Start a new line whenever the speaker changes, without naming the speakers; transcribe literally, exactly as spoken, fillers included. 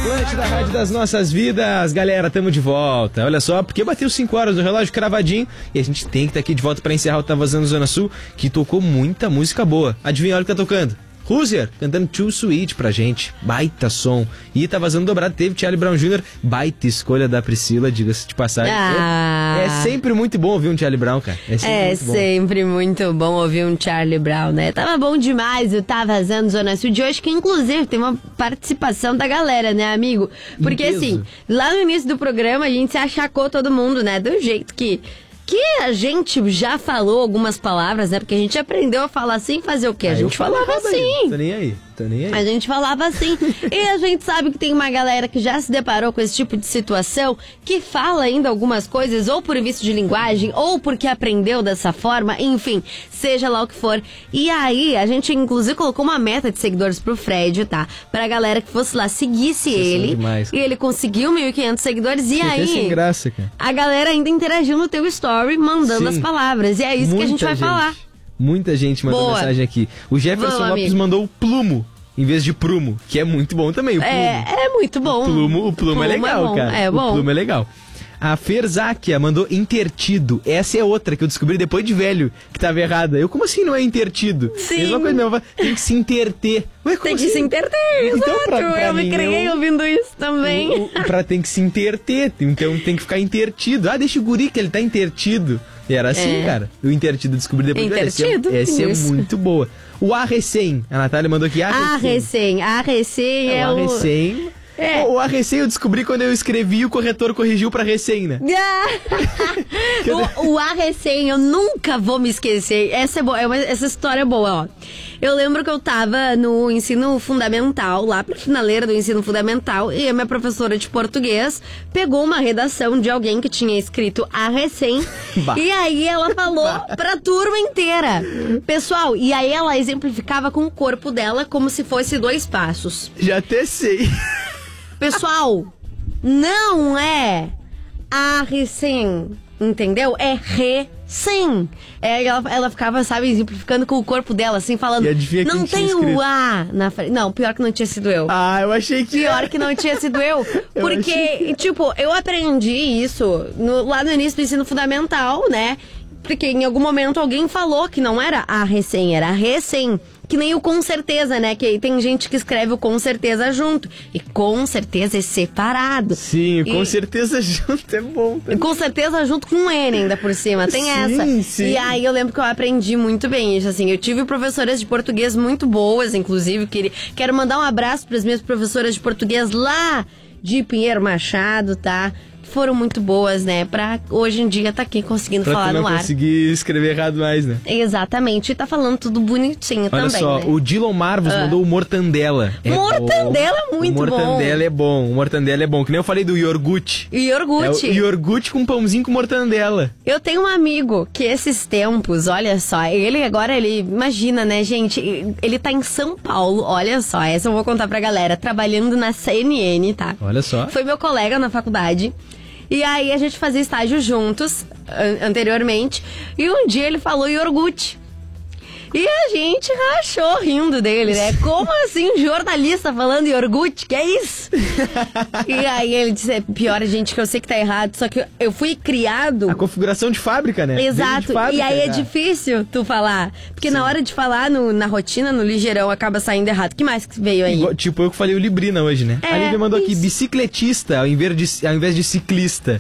Da Rádio das Nossas Vidas, galera, tamo de volta. Olha só, porque bateu cinco horas no relógio cravadinho e a gente tem que estar tá aqui de volta pra encerrar o Tá Vazando Zona Sul, que tocou muita música boa. Adivinha a hora que tá tocando? Hozier cantando Too Sweet pra gente, baita som. E Tá Vazando Dobrado teve Charlie Brown Júnior, baita escolha da Priscila, diga-se de passagem.
Ah.
É, é sempre muito bom ouvir um Charlie Brown, cara. É sempre,
é
muito, bom.
sempre muito bom ouvir um Charlie Brown, né? Tava bom demais o Tá Vazando Zona Sul de hoje, que inclusive tem uma participação da galera, né, amigo? Porque assim, lá no início do programa a gente se achacou todo mundo, né? Do jeito que... Que a gente já falou algumas palavras, né? Porque a gente aprendeu a falar assim, fazer o quê? A
Aí
gente falava assim.
Tô nem aí, tô nem aí.
A gente falava assim. E a gente sabe que tem uma galera que já se deparou com esse tipo de situação, que fala ainda algumas coisas, ou por vício de linguagem, ou porque aprendeu dessa forma, enfim, seja lá o que for. E aí, a gente inclusive colocou uma meta de seguidores pro Fred, tá? Pra galera que fosse lá, seguisse
Vocês
ele.
demais,
e ele conseguiu mil e quinhentos seguidores. E aí,
sem graça, cara.
a galera ainda interagiu no teu story, mandando
Sim.
as palavras. E é isso
Muita
que a gente vai
gente,
falar.
Muita gente mandou
Boa.
mensagem aqui. O Jefferson
Vamos,
Lopes
amigo.
mandou o plumo em vez de prumo, que é muito bom também, o plumo.
É, é muito bom.
O plumo, o plumo é legal,
bom.
cara.
É bom.
O plumo é legal. A Ferzáquia mandou intertido. Essa é outra que eu descobri depois de velho, que tava errada. Eu, como assim não é intertido?
Sim.
Mesma coisa mesmo, tem que se interter. Ué, como
Tem que
assim?
se interter,
Então,
exato.
pra- pra
eu me
mim,
criei
eu-
ouvindo isso também.
O, o, pra tem que se interter, então tem que ficar intertido. Ah, deixa o guri que ele tá intertido. E era assim,
É.
cara. O intertido eu descobri depois.
Intertido?
Essa é,
Isso.
muito boa. O A recém. A Natália mandou aqui A
A
recém.
recém, a recém é,
É, o A
o...
recém.
É.
O, o A recém eu descobri quando eu escrevi e o corretor corrigiu pra recém, né?
o, o A recém, eu nunca vou me esquecer. Essa é boa, é uma- essa história é boa, ó. Eu lembro que eu tava no ensino fundamental, lá pra finaleira do ensino fundamental, e a minha professora de português pegou uma redação de alguém que tinha escrito A recém,
Bah.
e aí ela falou pra turma inteira. Pessoal, e aí ela exemplificava com o corpo dela como se fosse dois passos.
Já até sei.
Pessoal, não é a recém, entendeu? É recém. É, ela, ela ficava, sabe, exemplificando com o corpo dela, assim, falando,
E adivinha quem
não
tinha
tem
escrito?
o A na frente. Não, pior que não tinha sido eu.
Ah, eu achei que...
Pior que não tinha sido eu.
Eu
Porque,
achei
tipo, eu aprendi isso no- lá no início do ensino fundamental, né? Porque em algum momento alguém falou que não era a recém, era a recém. Que nem o com certeza, né? Que aí tem gente que escreve o com certeza junto. E com certeza é separado.
Sim, com
E-
certeza junto é bom.
E com certeza junto com um N ainda por cima, tem
Sim,
essa.
sim.
E aí eu lembro que eu aprendi muito bem isso, assim. Eu tive professoras de português muito boas, inclusive. Queria, quero mandar um abraço para as minhas professoras de português lá de Pinheiro Machado, tá? Foram muito boas, né? Pra hoje em dia tá aqui conseguindo
Pra
falar
tu não
no ar.
conseguir escrever errado mais, né?
Exatamente, e tá falando tudo bonitinho
Olha
também,
só,
né?
o Dilon Marvos mandou o Mortandela. É
Mortandela é
bom.
muito
O Mortandela é bom, o Mortandela é bom. Que nem eu falei do iogurte.
E iogurte.
É o iogurte com pãozinho com mortandela.
Eu tenho um amigo que esses tempos, olha só, ele agora, ele, imagina, né, gente, ele tá em São Paulo, olha só, essa eu vou contar pra galera, trabalhando na C N N, tá?
Olha só.
Foi meu colega na faculdade. E aí a gente fazia estágio juntos, an- anteriormente. E um dia ele falou iogurte. E a gente rachou rindo dele, né? Como assim um jornalista falando iogurte? Que é isso? E aí ele disse, é pior, gente, que eu sei que tá errado. Só que eu fui criado...
A configuração de fábrica, né? Veio de
Exato,
fábrica,
e aí é
já.
difícil tu falar. Porque na hora de falar no- na rotina, no ligeirão, acaba saindo errado. que mais que veio aí?
Igual- tipo eu que falei o Librina hoje, né?
É,
a Lívia mandou aqui,
isso.
bicicletista ao invés, de, ao invés de ciclista.